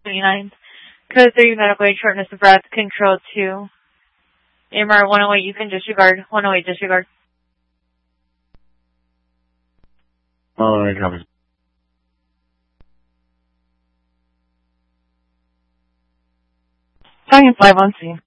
29. Code 3, medical aid, shortness of breath, control 2. AMR 108, you can disregard. 108, disregard. Alright, copy. Italian 5 on scene.